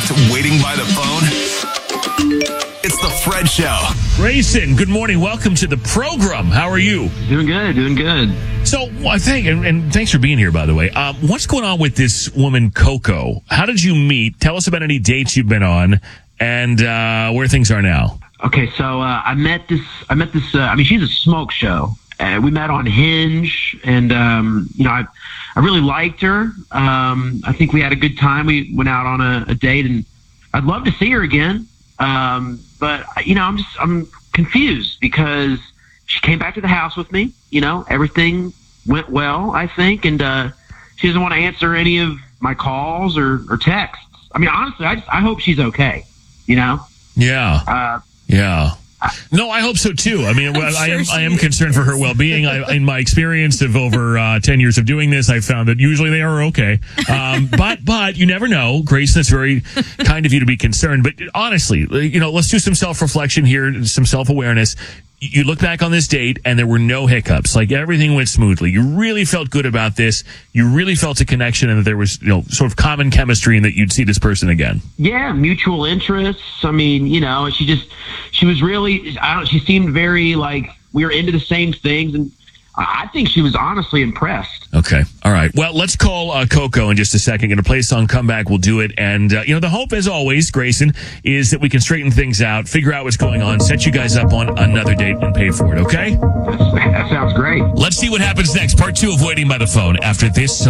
to Waiting by the Phone? It's the Fred Show. Grayson, good morning. Welcome to the program. How are you? Doing good. So, thanks for being here, by the way. What's going on with this woman, Coco? How did you meet? Tell us about any dates you've been on and where things are now. Okay, so I met this. She's a smoke show. We met on Hinge, and I really liked her. I think we had a good time. We went out on a date, and I'd love to see her again. But I'm confused because she came back to the house with me. Everything went well, I think, and she doesn't want to answer any of my calls or texts. I mean, honestly, I hope she's okay. Yeah. Yeah. No, I hope so too. I mean, I am concerned for her well-being. In my experience of over 10 years of doing this, I've found that usually they are okay. But you never know. Grayson, it's very kind of you to be concerned. But honestly, let's do some self-reflection here, some self-awareness. You look back on this date and there were no hiccups. Like everything went smoothly. You really felt good about this. You really felt a connection and that there was, sort of common chemistry and that you'd see this person again. Yeah, mutual interests. I mean, she was really, she seemed very like we were into the same things, and I think she was honestly impressed. Okay. All right. Well, let's call Coco in just a second. Going to play a song, come back, we'll do it. And, the hope, as always, Grayson, is that we can straighten things out, figure out what's going on, set you guys up on another date and pay for it, okay? That sounds great. Let's see what happens next. Part 2 of Waiting by the Phone after this.